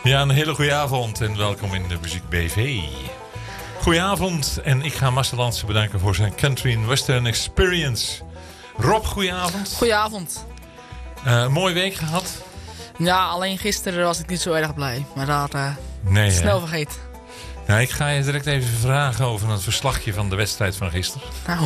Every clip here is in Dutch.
Ja, een hele goede avond en welkom in de Muziek BV. Goedenavond en ik ga Marcel Lansen bedanken voor zijn Country and Western Experience. Rob, goedenavond. Goedenavond. Mooie week gehad? Ja, alleen gisteren was ik niet zo erg blij. Maar dat snel vergeten. Nou, ik ga je direct even vragen over het verslagje van de wedstrijd van gisteren. Nou.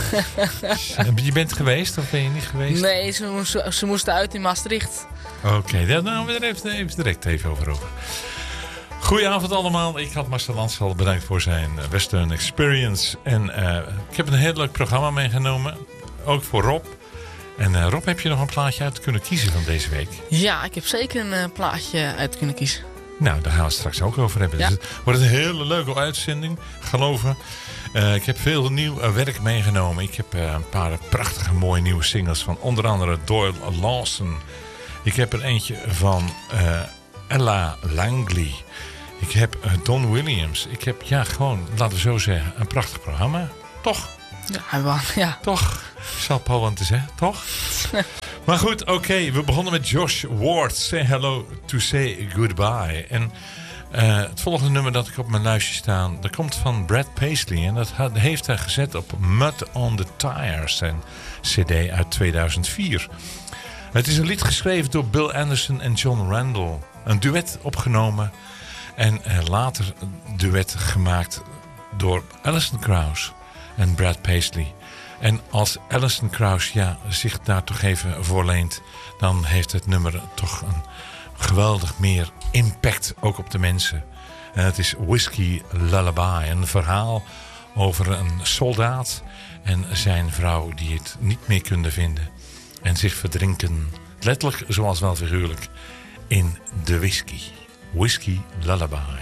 Je bent geweest of ben je niet geweest? Nee, ze moesten uit in Maastricht. Oké, daar gaan we er even direct over. Goedenavond allemaal. Ik had Marcel Lansen al bedankt voor zijn Western Experience. En ik heb een heel leuk programma meegenomen. Ook voor Rob. En Rob, heb je nog een plaatje uit kunnen kiezen van deze week? Ja, ik heb zeker een plaatje uit kunnen kiezen. Nou, daar gaan we het straks ook over hebben. Ja. Dus het wordt een hele leuke uitzending, geloof me. Ik heb veel nieuw werk meegenomen. Ik heb een paar prachtige mooie nieuwe singles van onder andere Doyle Lawson. Ik heb er eentje van Ella Langley. Ik heb Don Williams. Ik heb, gewoon, laten we zo zeggen, een prachtig programma. Toch? Ja. Toch? Ik zal Paul aan te zeggen, toch? Maar goed, oké. We begonnen met Josh Ward. Say hello to say goodbye. En het volgende nummer dat ik op mijn lijstje staan, dat komt van Brad Paisley. En dat heeft hij gezet op Mud on the Tires, zijn cd uit 2004. Het is een lied geschreven door Bill Anderson en John Randall. Een duet opgenomen en later een duet gemaakt door Alison Krauss en Brad Paisley. En als Alison Krauss zich daar toch even voor leent, dan heeft het nummer toch een geweldig meer impact ook op de mensen. En het is Whiskey Lullaby, een verhaal over een soldaat en zijn vrouw die het niet meer konden vinden. En zich verdrinken, letterlijk zoals wel figuurlijk, in de whisky. Whiskey Lullaby.